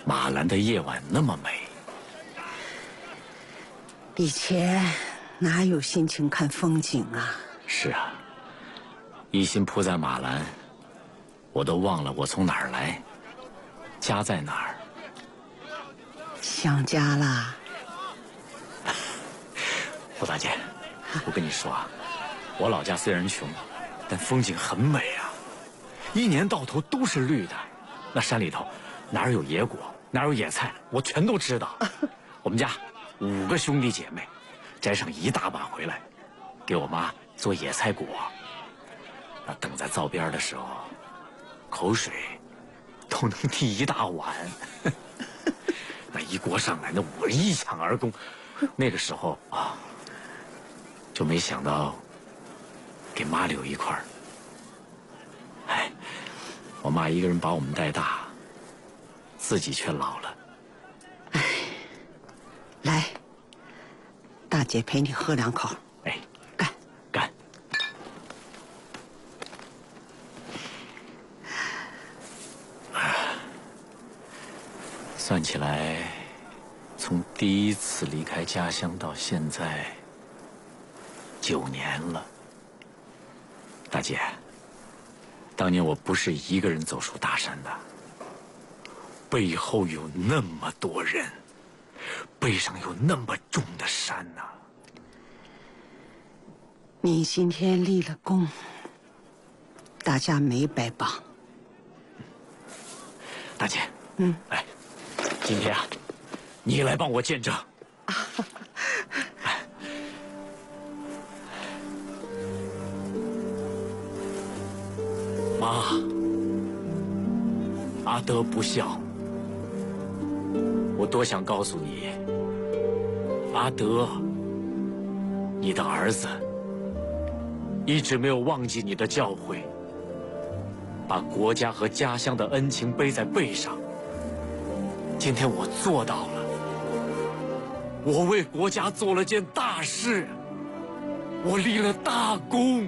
马兰的夜晚那么美。 以前哪有心情看风景啊？ 是啊，一心扑在马兰，我都忘了我从哪儿来，家在哪儿。 想家啦。 胡大姐，我跟你说啊，我老家虽然穷，但风景很美啊，一年到头都是绿的。那山里头哪儿有野果，哪儿有野菜，我全都知道。我们家5个兄弟姐妹，摘上一大把回来，给我妈做野菜果。那等在灶边的时候，口水都能滴一大碗。那一锅上来，那我一抢而空。那个时候啊，就没想到给妈留一块儿。哎，我妈一个人把我们带大，自己却老了。 哎，来，大姐陪你喝2口。 哎， 干干！算起来，从第一次离开家乡到现在9年了。大姐，当年我不是一个人走出大山的，背后有那么多人，背上有那么重的山呐。 你今天立了功，大家没白帮。 大姐，哎，今天啊，你来帮我见证。妈，阿德不孝，我多想告诉你，阿德，你的儿子一直没有忘记你的教诲，把国家和家乡的恩情背在背上。今天我做到了，我为国家做了件大事，我立了大功。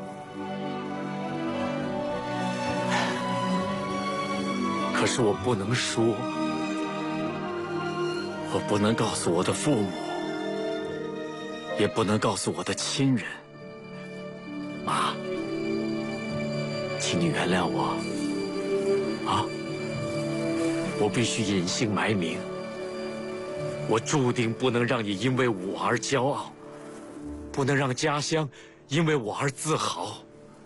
可是我不能说，我不能告诉我的父母，也不能告诉我的亲人。妈，请你原谅我啊！我必须隐姓埋名，我注定不能让你因为我而骄傲，不能让家乡因为我而自豪。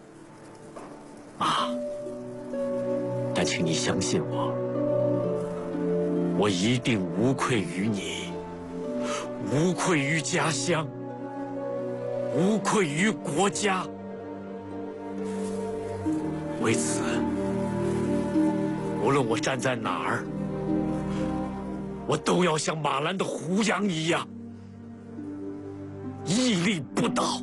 妈，但请你相信我，我一定无愧于你，无愧于家乡，无愧于国家。为此，无论我站在哪儿，我都要像马兰的胡杨一样，屹立不倒。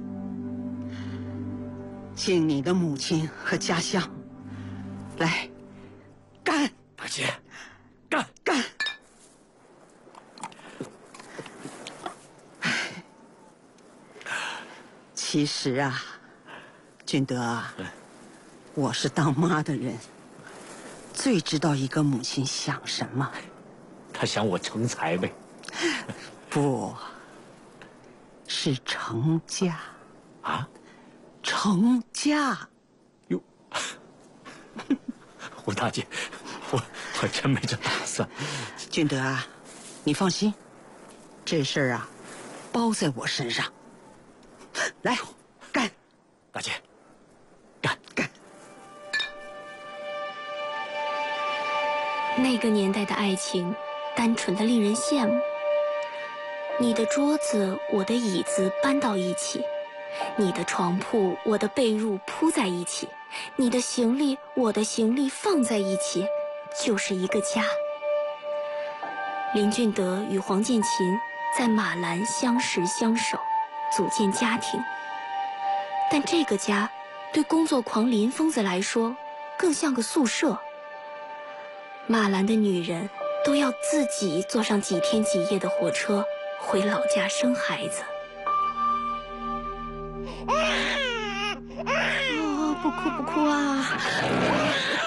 敬你的母亲和家乡，来，干！ 大姐，干！ 干！其实啊，俊德啊，我是当妈的人，最知道一个母亲想什么。 他想我成才呗？ 不，是成家。 啊？ 成家。 哟，胡大姐，我真没这打算。 俊德啊，你放心，这事儿啊，包在我身上。来，干！ 大姐，干！ 那个年代的爱情，单纯的令人羡慕。你的桌子，我的椅子搬到一起，你的床铺，我的被褥铺在一起，你的行李，我的行李放在一起，就是一个家。林俊德与黄建琴在马兰相识相守，组建家庭。但这个家，对工作狂林疯子来说，更像个宿舍。马兰的女人都要自己坐上几天几夜的火车回老家生孩子。哦，不哭不哭啊！